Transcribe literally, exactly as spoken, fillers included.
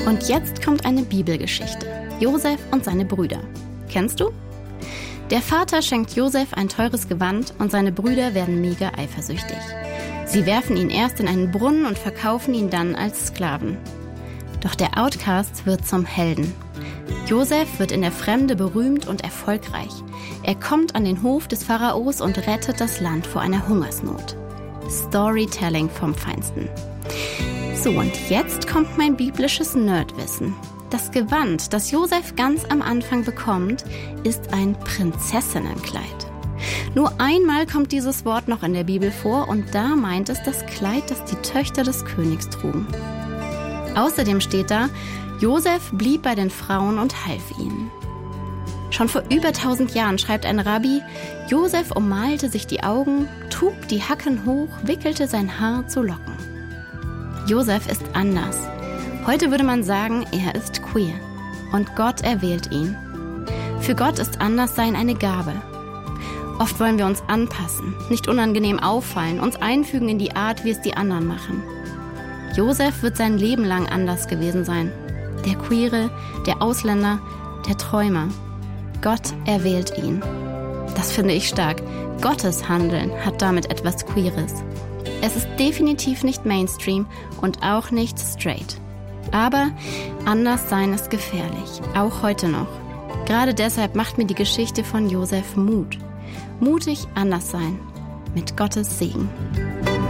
Und jetzt kommt eine Bibelgeschichte. Josef und seine Brüder. Kennst du? Der Vater schenkt Josef ein teures Gewand und seine Brüder werden mega eifersüchtig. Sie werfen ihn erst in einen Brunnen und verkaufen ihn dann als Sklaven. Doch der Outcast wird zum Helden. Josef wird in der Fremde berühmt und erfolgreich. Er kommt an den Hof des Pharaos und rettet das Land vor einer Hungersnot. Storytelling vom Feinsten. So, und jetzt kommt mein biblisches Nerdwissen. Das Gewand, das Josef ganz am Anfang bekommt, ist ein Prinzessinnenkleid. Nur einmal kommt dieses Wort noch in der Bibel vor und da meint es das Kleid, das die Töchter des Königs trugen. Außerdem steht da, Josef blieb bei den Frauen und half ihnen. Schon vor über tausend Jahren schreibt ein Rabbi, Josef ummalte sich die Augen, trug die Hacken hoch, wickelte sein Haar zu Locken. Josef ist anders. Heute würde man sagen, er ist queer. Und Gott erwählt ihn. Für Gott ist Anderssein eine Gabe. Oft wollen wir uns anpassen, nicht unangenehm auffallen, uns einfügen in die Art, wie es die anderen machen. Josef wird sein Leben lang anders gewesen sein. Der Queere, der Ausländer, der Träumer. Gott erwählt ihn. Das finde ich stark. Gottes Handeln hat damit etwas Queeres. Es ist definitiv nicht Mainstream und auch nicht straight. Aber Anderssein ist gefährlich, auch heute noch. Gerade deshalb macht mir die Geschichte von Josef Mut. Mutig anders sein, mit Gottes Segen.